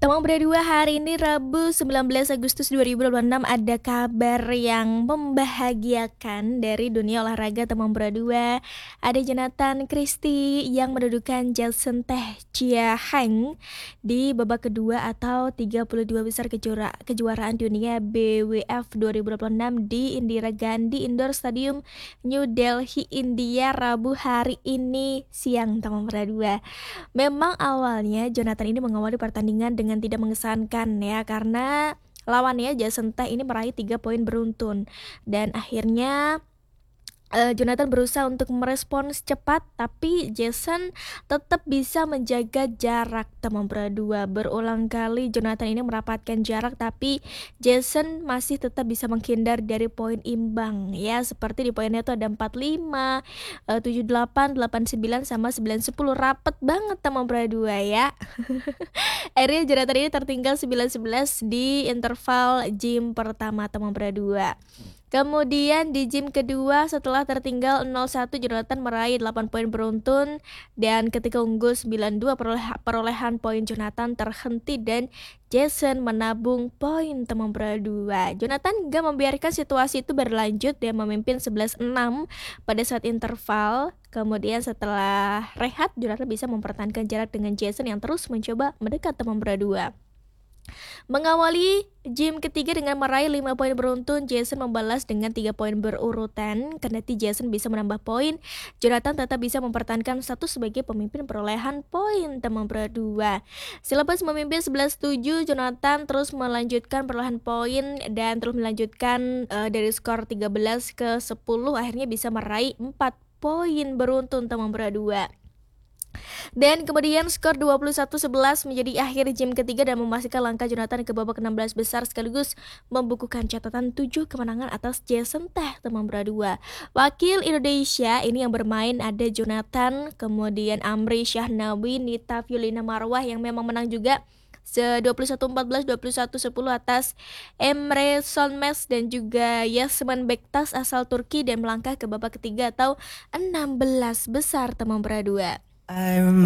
Teman berdua hari ini Rabu 19 Agustus 2026 ada kabar yang membahagiakan dari dunia olahraga teman berdua. Ada Jonathan Christie yang mendudukan Jason Teh Chia Hang di babak kedua atau 32 besar kejuaraan dunia BWF 2026 di Indira Gandhi Indoor Stadium New Delhi, India Rabu hari ini siang teman berdua. Memang awalnya Jonathan ini mengawali pertandingan dengan tidak mengesankan ya, karena lawannya Jason Teh ini meraih 3 poin beruntun dan akhirnya Jonathan berusaha untuk merespons cepat, tapi Jason tetap bisa menjaga jarak teman berdua. Berulang kali Jonathan ini merapatkan jarak, tapi Jason masih tetap bisa menghindar dari poin imbang ya. Seperti di poinnya itu ada 45, 78, 89 sama 910. Rapet banget teman berdua ya. Akhirnya Jonathan ini tertinggal 9-11 di interval gym pertama teman berdua. Kemudian di game kedua setelah tertinggal 0-1 Jonathan meraih 8 poin beruntun, dan ketika unggul 9-2 perolehan poin Jonathan terhenti dan Jason menabung poin teman berdua. Jonathan gak membiarkan situasi itu berlanjut dan memimpin 11-6 pada saat interval. Kemudian setelah rehat Jonathan bisa mempertahankan jarak dengan Jason yang terus mencoba mendekat teman berdua. Mengawali game ketiga dengan meraih 5 poin beruntun, Jason membalas dengan 3 poin berurutan. Kendati Jason bisa menambah poin, Jonathan tetap bisa mempertahankan status sebagai pemimpin perolehan poin teman berdua. Selepas memimpin 11-7, Jonathan terus melanjutkan perolehan poin dan terus melanjutkan dari skor 13-10, akhirnya bisa meraih 4 poin beruntun teman berdua. Dan kemudian skor 21-11 menjadi akhir game ketiga dan memastikan langkah Jonathan ke babak 16 besar sekaligus membukukan catatan 7 kemenangan atas Jason Teh teman berdua. Wakil Indonesia ini yang bermain ada Jonathan, kemudian Amri Syahnawi, Nita Fiolina Marwah yang memang menang juga 21-14, 21-10 atas Emre Solmez dan juga Yasman Bektas asal Turki dan melangkah ke babak ketiga atau 16 besar teman berdua.